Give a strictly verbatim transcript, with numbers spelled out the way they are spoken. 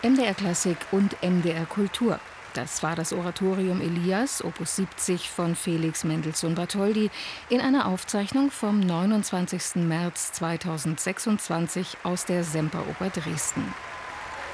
M D R Klassik und M D R Kultur. Das war das Oratorium Elias, Opus siebzig von Felix Mendelssohn Bartholdy, in einer Aufzeichnung vom neunundzwanzigsten März zweitausendsechsundzwanzig aus der Semperoper Dresden.